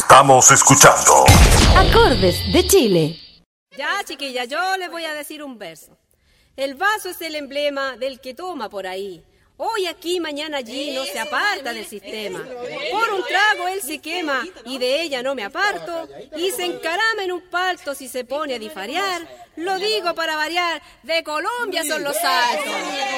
Estamos escuchando Acordes de Chile. Ya, chiquilla, yo les voy a decir un verso. El vaso es el emblema del que toma por ahí. Hoy aquí, mañana allí, no se aparta del sistema. Por un trago él se quema y de ella no me aparto. Y se encarama en un palto si se pone a difarear. Lo digo para variar, de Colombia son los saltos.